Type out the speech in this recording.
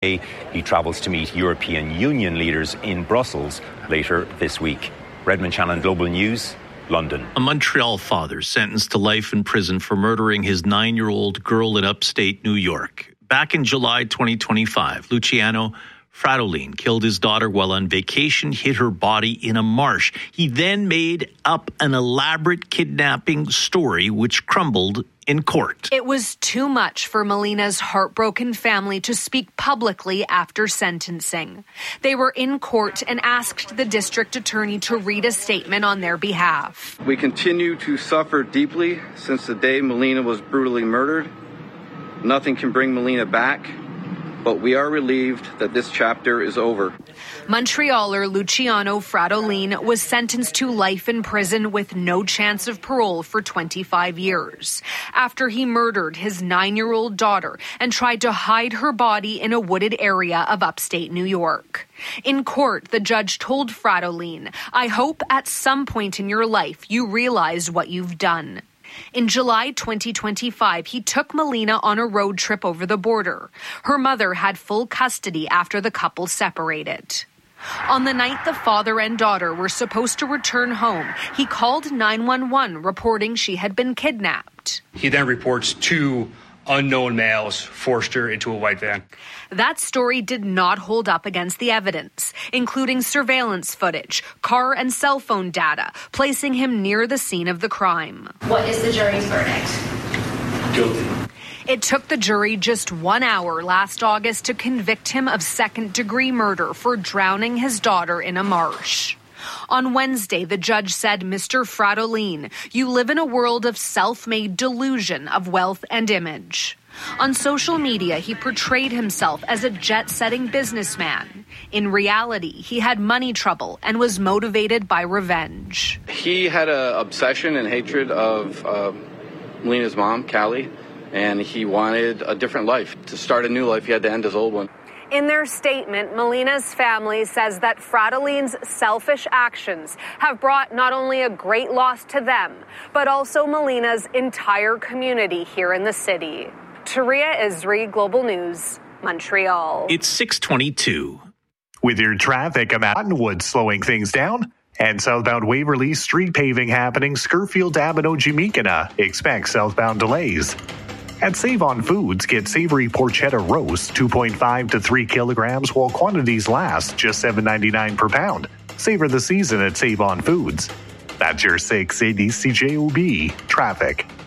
He travels to meet European Union leaders in Brussels later this week. Redmond Shannon, Global News, London. A Montreal father sentenced to life in prison for murdering his 9-year-old girl in upstate New York. Back in July 2025, Luciano Fratellin killed his daughter while on vacation, hid her body in a marsh. He then made up an elaborate kidnapping story which crumbled in court. It was too much for Melina's heartbroken family to speak publicly after sentencing. They were in court and asked the district attorney to read a statement on their behalf. We continue to suffer deeply since the day Melina was brutally murdered. Nothing can bring Melina back, but we are relieved that this chapter is over. Montrealer Luciano Fratellin was sentenced to life in prison with no chance of parole for 25 years after he murdered his 9-year-old daughter and tried to hide her body in a wooded area of upstate New York. In court, the judge told Fratellin, "I hope at some point in your life you realize what you've done." In July 2025, he took Melina on a road trip over the border. Her mother had full custody after the couple separated. On the night the father and daughter were supposed to return home, he called 911 reporting she had been kidnapped. He then reports 2 unknown males forced her into a white van. That story did not hold up against the evidence, including surveillance footage, car and cell phone data, placing him near the scene of the crime. What is the jury's verdict? Guilty. It took the jury just 1 hour last August to convict him of second-degree murder for drowning his daughter in a marsh. On Wednesday, the judge said, "Mr. Fratellin, you live in a world of self-made delusion of wealth and image." On social media, he portrayed himself as a jet-setting businessman. In reality, he had money trouble and was motivated by revenge. He had an obsession and hatred of Melina's mom, Callie, and he wanted a different life. To start a new life, he had to end his old one. In their statement, Melina's family says that Fratellin's selfish actions have brought not only a great loss to them, but also Melina's entire community here in the city. Taria Isri, Global News, Montreal. It's 6:22. With your traffic, I'm at Cottonwood slowing things down. And southbound Waverly street paving happening, Scurfield Avenue, Jamaica. Expect southbound delays. At Save On Foods, get savory porchetta roast, 2.5 to 3 kilograms, while quantities last just $7.99 per pound. Savor the season at Save On Foods. That's your 680 CJOB traffic.